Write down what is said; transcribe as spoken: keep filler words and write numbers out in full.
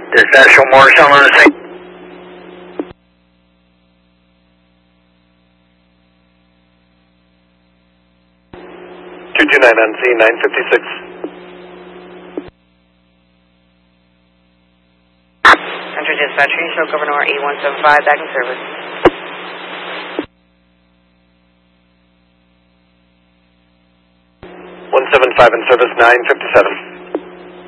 Dispatch one more, someone on the scene. two two nine on scene, nine fifty-six. Central Dispatch, show Governor eight one seven five, back in service. one seven five in service, nine fifty-seven.